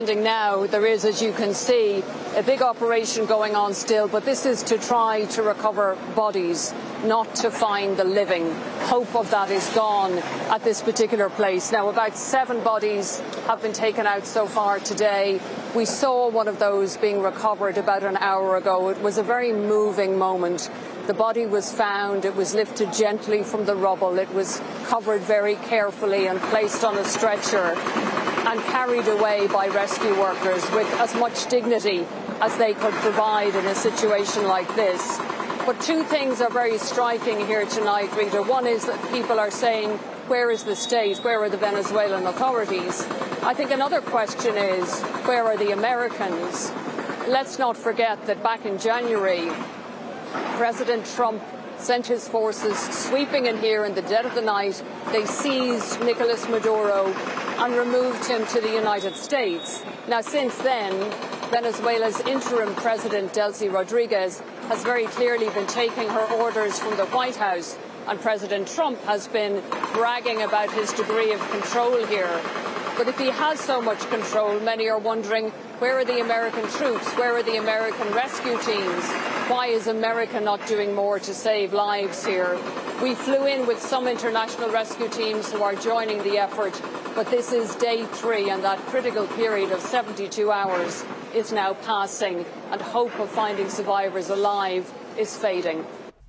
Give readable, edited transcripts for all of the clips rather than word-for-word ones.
Now there is, as you can see, a big operation going on still, but this is to try to recover bodies, not to find the living. Hope of that is gone at this particular place. Now, about 7 bodies have been taken out so far today. We saw one of those being recovered about an hour ago. It was a very moving moment. The body was found, it was lifted gently from the rubble, it was covered very carefully and placed on a stretcher and carried away by rescue workers with as much dignity as they could provide in a situation like this. But 2 things are very striking here tonight, Rita. One is that people are saying, where is the state? Where are the Venezuelan authorities? I think another question is, where are the Americans? Let's not forget that back in January, President Trump sent his forces sweeping in here in the dead of the night. They seized Nicolas Maduro and removed him to the United States. Now, since then, Venezuela's interim president, Delcy Rodriguez, has very clearly been taking her orders from the White House, and President Trump has been bragging about his degree of control here. But if he has so much control, many are wondering, where are the American troops? Where are the American rescue teams? Why is America not doing more to save lives here? We flew in with some international rescue teams who are joining the effort, but this is day 3, and that critical period of 72 hours is now passing, and hope of finding survivors alive is fading.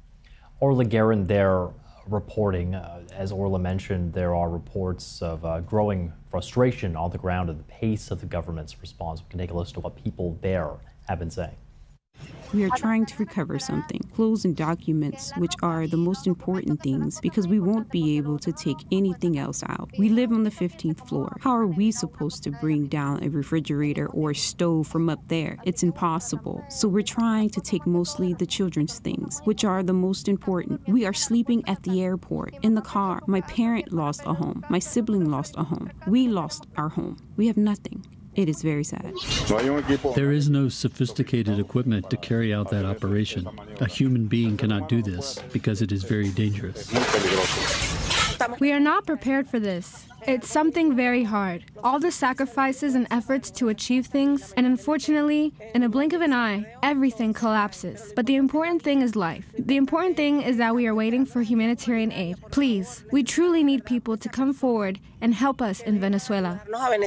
Orla Guerin there reporting. As Orla mentioned, there are reports of growing frustration on the ground at the pace of the government's response. We can take a listen to what people there have been saying. We are trying to recover something, clothes and documents, which are the most important things, because we won't be able to take anything else out. We live on the 15th floor. How are we supposed to bring down a refrigerator or a stove from up there? It's impossible. So we're trying to take mostly the children's things, which are the most important. We are sleeping at the airport, in the car. My parent lost a home. My sibling lost a home. We lost our home. We have nothing. It is very sad. There is no sophisticated equipment to carry out that operation. A human being cannot do this because it is very dangerous. We are not prepared for this. It's something very hard. All the sacrifices and efforts to achieve things, and unfortunately, in a blink of an eye, everything collapses. But the important thing is life. The important thing is that we are waiting for humanitarian aid. Please, we truly need people to come forward and help us in Venezuela.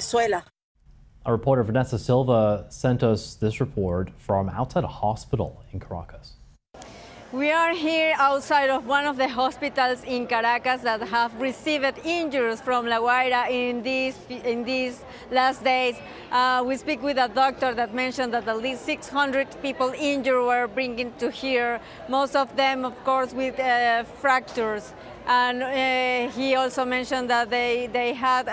Our reporter Vanessa Silva sent us this report from outside a hospital in Caracas. We are here outside of one of the hospitals in Caracas that have received injuries from La Guaira in these last days. We speak with a doctor that mentioned that at least 600 people injured were bringing to here, most of them, of course, with fractures. And he also mentioned that they had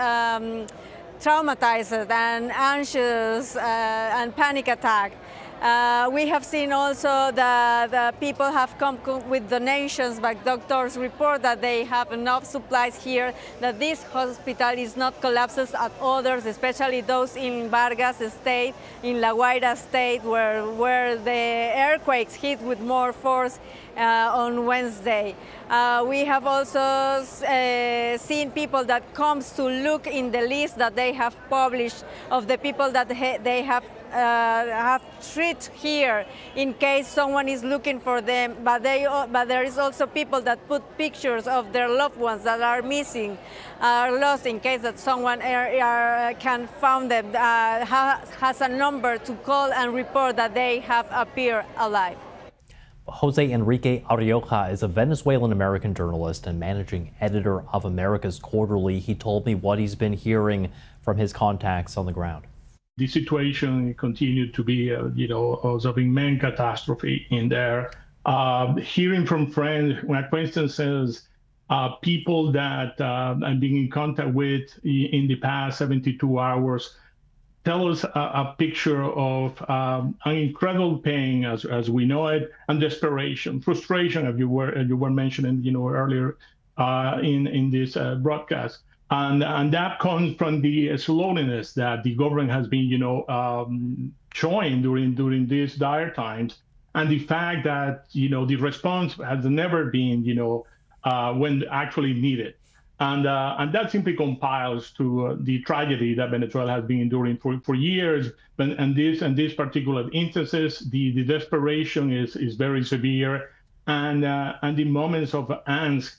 traumatized and anxious and panic attack. We have seen also that the people have come with donations, but doctors report that they have enough supplies here, that this hospital is not collapses at others, especially those in Vargas State, in La Guaira State, where the earthquakes hit with more force on Wednesday. We have also seen people that comes to look in the list that they have published of the people that they have treated here in case someone is looking for them, but there is also people that put pictures of their loved ones that are missing, are lost, in case that someone can find them, has a number to call and report that they have appeared alive. Jose Enrique Arrioja is a Venezuelan-American journalist and managing editor of America's Quarterly. He told me what he's been hearing from his contacts on the ground. The situation continued to be, of immense catastrophe in there. Hearing from friends, acquaintances, people that I'm being in contact with in the past 72 hours, tell us a picture of an incredible pain as we know it, and desperation, frustration, as you were mentioning, earlier in this broadcast. And that comes from the slowness that the government has been, showing during these dire times, and the fact that the response has never been, when actually needed. And that simply compiles to the tragedy that Venezuela has been enduring for years. And this particular instances, the desperation is very severe, and the moments of angst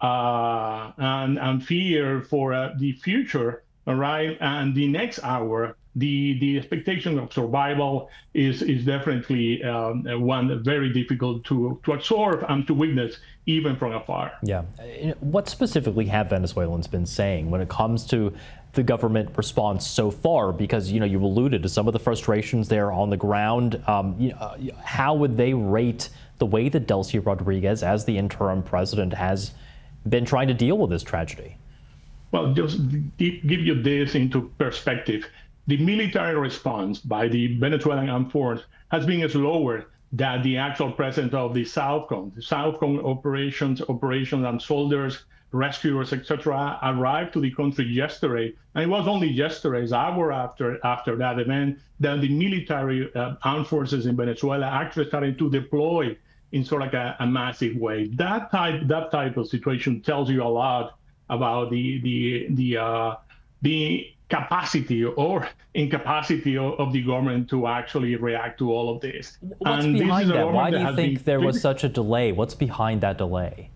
and fear for the future, all right, and the next hour, the expectation of survival is definitely one very difficult to absorb and to witness, even from afar. Yeah. What specifically have Venezuelans been saying when it comes to the government response so far? Because, you alluded to some of the frustrations there on the ground. How would they rate the way that Delcy Rodriguez, as the interim president, has been trying to deal with this tragedy? Well, just give you this into perspective. The military response by the Venezuelan armed force has been slower than the actual presence of the Southcom. The Southcom operations and soldiers, rescuers, etc., arrived to the country yesterday. And it was only yesterday, an hour after that event, that the military armed forces in Venezuela actually started to deploy in sort of like a massive way. That type of situation tells you a lot about the capacity or incapacity of the government to actually react to all of this. What's behind that? Why do you think there was such a delay? What's behind that delay?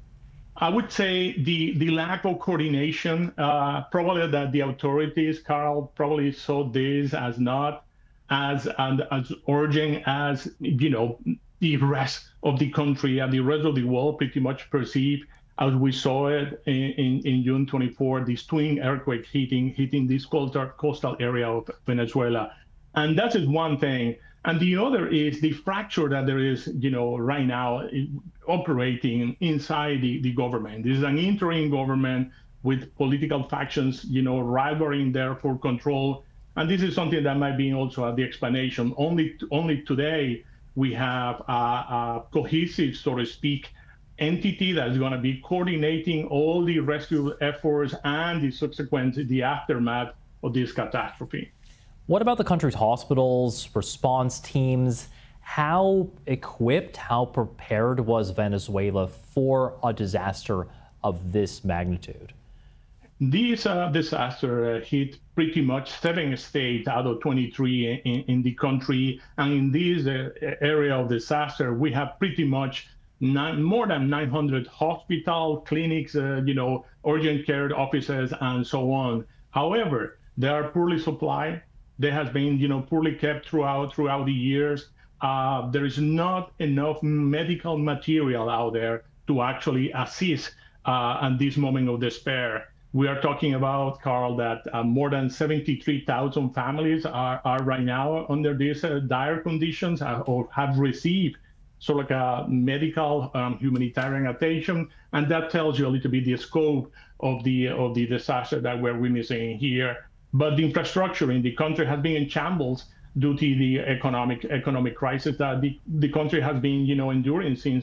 I would say the lack of coordination, probably that the authorities, Carl, probably saw this as not as urgent as, the rest of the country and the rest of the world pretty much perceived, as we saw it in June 24, this twin earthquake hitting this coastal area of Venezuela. And that is one thing. And the other is the fracture that there is, right now operating inside the government. This is an interim government with political factions, rivaling there for control. And this is something that might be also the explanation. Only today we have a cohesive, so to speak, entity that is going to be coordinating all the rescue efforts and the aftermath of this catastrophe. What about the country's hospitals, response teams? How equipped, how prepared was Venezuela for a disaster of this magnitude? This disaster hit pretty much 7 states out of 23 in the country. And in this area of disaster, we have pretty much more than 900 hospital clinics, urgent care offices, and so on. However, they are poorly supplied. They have been, poorly kept throughout the years. There is not enough medical material out there to actually assist at this moment of despair. We are talking about, Carl, that more than 73,000 families are right now under these dire conditions or have received sort of like a medical humanitarian attention. And that tells you a little bit the scope of the disaster that we're witnessing here. But the infrastructure in the country has been in shambles due to the economic crisis that the country has been, enduring since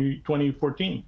2014.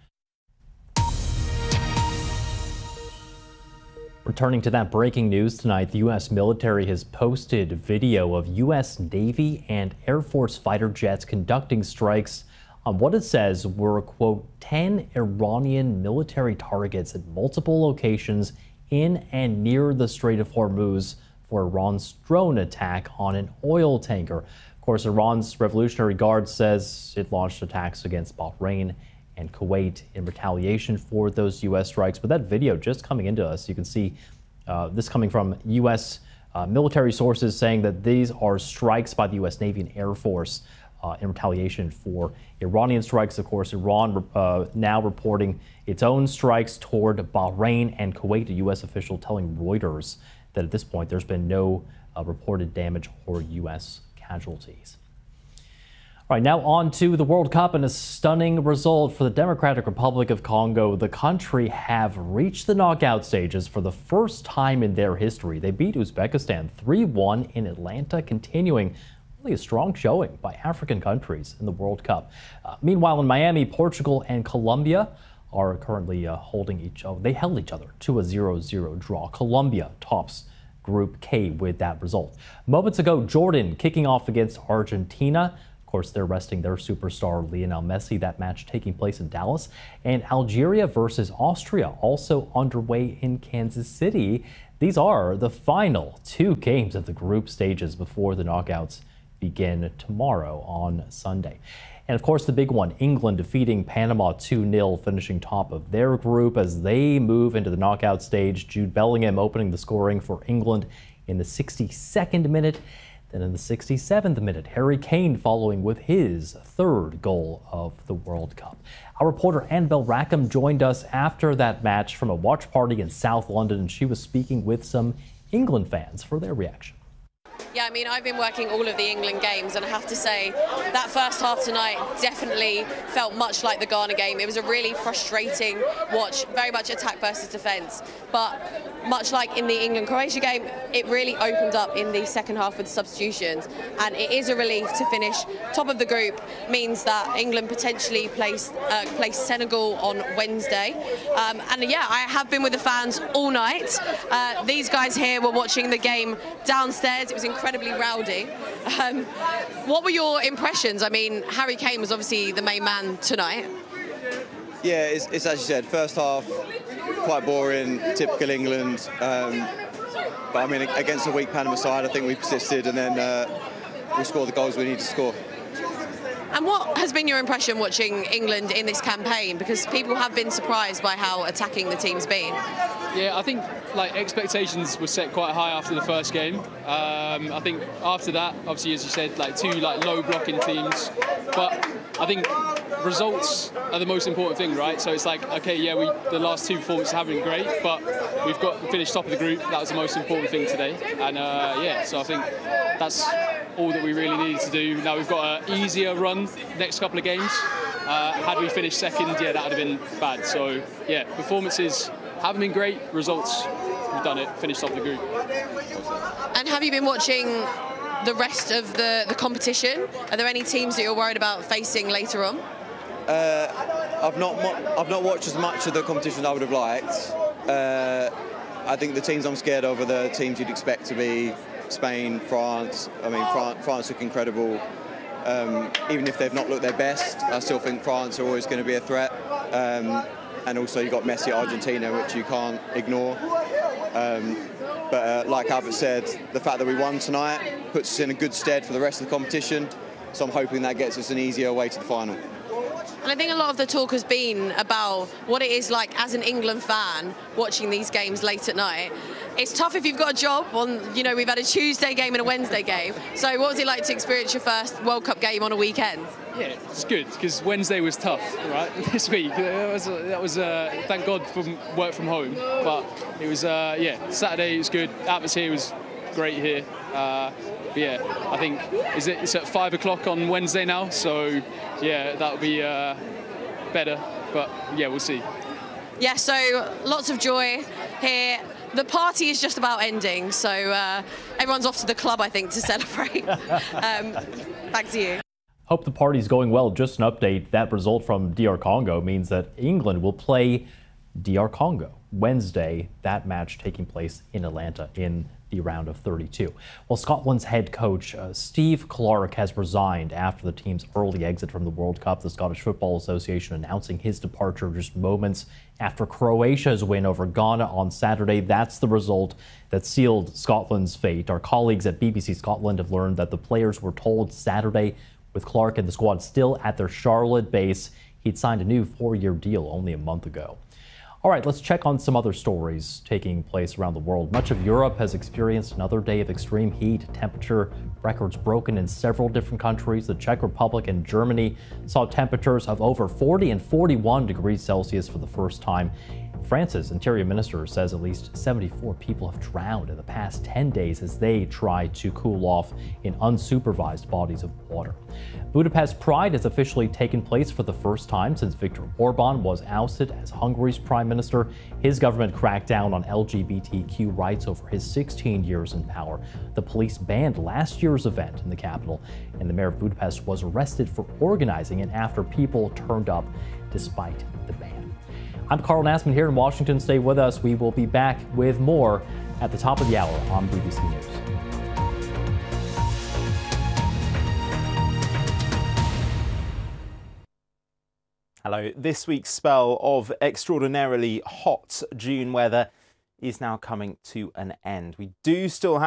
Returning to that breaking news tonight, the U.S. military has posted video of U.S. Navy and Air Force fighter jets conducting strikes on what it says were, quote, 10 Iranian military targets at multiple locations in and near the Strait of Hormuz for Iran's drone attack on an oil tanker. Of course, Iran's Revolutionary Guard says it launched attacks against Bahrain and Kuwait in retaliation for those U.S. strikes. But that video just coming into us, you can see this coming from U.S. Military sources saying that these are strikes by the U.S. Navy and Air Force in retaliation for Iranian strikes. Of course, Iran now reporting its own strikes toward Bahrain and Kuwait, a U.S. official telling Reuters that at this point there's been no reported damage or U.S. casualties. All right, now on to the World Cup and a stunning result for the Democratic Republic of Congo. The country have reached the knockout stages for the first time in their history. They beat Uzbekistan 3-1 in Atlanta, continuing really a strong showing by African countries in the World Cup. Meanwhile, in Miami, Portugal and Colombia are currently holding each other. They held each other to a 0-0 draw. Colombia tops Group K with that result. Moments ago, Jordan kicking off against Argentina. course, they're resting their superstar Lionel Messi. That match taking place in Dallas. And Algeria versus Austria also underway in Kansas City. These are the final 2 games of the group stages before the knockouts begin tomorrow on Sunday. And of course, the big one, England defeating Panama 2-0, finishing top of their group as they move into the knockout stage. Jude Bellingham opening the scoring for England in the 62nd minute. Then in the 67th minute, Harry Kane following with his 3rd goal of the World Cup. Our reporter Annabelle Rackham joined us after that match from a watch party in South London, and she was speaking with some England fans for their reaction. Yeah, I mean, I've been working all of the England games, and I have to say that first half tonight definitely felt much like the Ghana game. It was a really frustrating watch, very much attack versus defence. But much like in the England-Croatia game, it really opened up in the second half with substitutions. And it is a relief to finish top of the group. Means that England potentially place Senegal on Wednesday. And yeah, I have been with the fans all night. These guys here were watching the game downstairs. It was incredibly rowdy. What were your impressions? I mean, Harry Kane was obviously the main man tonight. Yeah, it's as you said, first half quite boring, typical England. But I mean, against a weak Panama side, I think we persisted, and then we scored the goals we needed to score. And what has been your impression watching England in this campaign? Because people have been surprised by how attacking the team's been. Yeah, I think expectations were set quite high after the first game. I think after that, obviously, as you said, 2 low blocking teams. But I think results are the most important thing, right? So it's okay, yeah, the last 2 performances have been great, but we've got to finish top of the group. That was the most important thing today. And yeah, so I think that's all that we really needed to do. Now we've got an easier run next couple of games. Had we finished second, yeah, that would have been bad. So yeah, performances haven't been great. Results, we've done it, finished off the group. And have you been watching the rest of the competition? Are there any teams that you're worried about facing later on? I've not watched as much of the competition as I would have liked. I think the teams I'm scared of are the teams you'd expect to be Spain, France. I mean, France look incredible. Even if they've not looked their best, I still think France are always going to be a threat. And also you've got Messi at Argentina, which you can't ignore. But like Albert said, the fact that we won tonight puts us in a good stead for the rest of the competition. So I'm hoping that gets us an easier way to the final. And I think a lot of the talk has been about what it is like as an England fan watching these games late at night. It's tough if you've got a job on, we've had a Tuesday game and a Wednesday game. So what was it like to experience your first World Cup game on a weekend? Yeah, it's good, because Wednesday was tough, right, this week. That was thank God for work from home. But it was, yeah, Saturday was good. Atmosphere was great here. But yeah, I think it's at 5 o'clock on Wednesday now, so yeah, that'll be better. But yeah, we'll see. Yeah, so lots of joy here. The party is just about ending, so everyone's off to the club, I think, to celebrate. Back to you. Hope the party's going well. Just an update, that result from DR Congo means that England will play DR Congo Wednesday, that match taking place in Atlanta in the round of 32. Well, Scotland's head coach, Steve Clarke, has resigned after the team's early exit from the World Cup. The Scottish Football Association announcing his departure just moments after Croatia's win over Ghana on Saturday. That's the result that sealed Scotland's fate. Our colleagues at BBC Scotland have learned that the players were told Saturday, with Clarke and the squad still at their Charlotte base, he'd signed a new 4-year deal only a month ago. All right, let's check on some other stories taking place around the world. Much of Europe has experienced another day of extreme heat. Temperature records broken in several different countries. The Czech Republic and Germany saw temperatures of over 40 and 41 degrees Celsius for the first time. France's interior minister says at least 74 people have drowned in the past 10 days as they try to cool off in unsupervised bodies of water. Budapest Pride has officially taken place for the first time since Viktor Orban was ousted as Hungary's prime minister. His government cracked down on LGBTQ rights over his 16 years in power. The police banned last year's event in the capital, and the mayor of Budapest was arrested for organizing it after people turned up despite the ban. I'm Carl Nassman here in Washington. Stay with us. We will be back with more at the top of the hour on BBC News. Hello. This week's spell of extraordinarily hot June weather is now coming to an end. We do still have